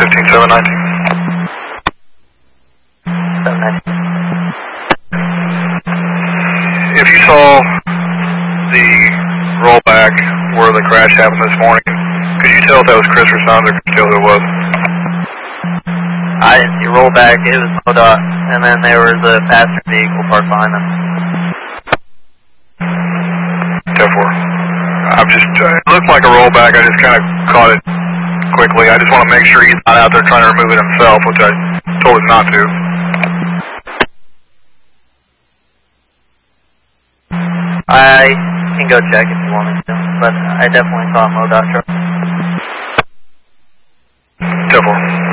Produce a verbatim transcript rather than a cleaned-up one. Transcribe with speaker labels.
Speaker 1: fifteen seven nineteen.
Speaker 2: seven nineteen.
Speaker 1: If you saw the rollback where the crash happened this morning, could you tell if that was Chris or Sons, or could you tell who it was?
Speaker 2: I didn't see rollback. It was MoDOT, and then there was a passenger vehicle parked behind them.
Speaker 1: ten four. I'm just, uh, it looked like a rollback. I just kind of caught it quickly. I just want to make sure he's not out there trying to remove it himself, which I told him not to.
Speaker 2: I can go check if you want me to, but I definitely saw a MoDOT truck.
Speaker 1: ten four.